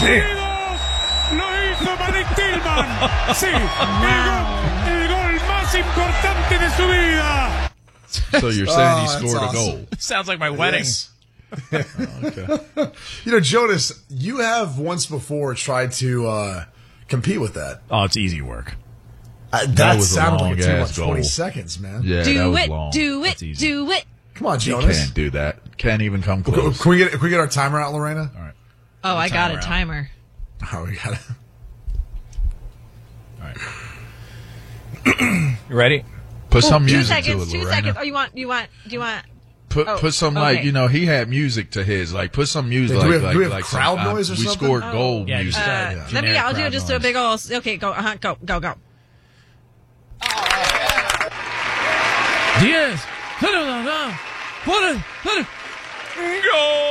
seguidos. Lo hizo Malik Tillman. Sí, el gol más importante de su vida. So you're saying he scored a awesome. goal? Sounds like my wedding. Okay. You know, Jonas, you have once before tried to compete with that. Oh, it's easy work. That was a sounded like too long-ass much. goal. 20 seconds, man. Yeah, that Do was it, long. do it, That's easy. do it. Come on, He Jonas. can't do that. Can't even come close. Can we get our timer out, Lorena? All right. Oh, I got a timer out. timer. Oh, we got it. All right. You ready? Put some 2 music to seconds, it, 2 Lorena. seconds. Oh, do you want? Put some okay. like, you know, he had music to his. Like put some music Do we like have- do we have like crowd some, noise or we something? scored gold Yeah, music. just, Let me. generic I'll do crowd just a noise. big old. Okay, go. Go. Diaz. No. What a. Goal!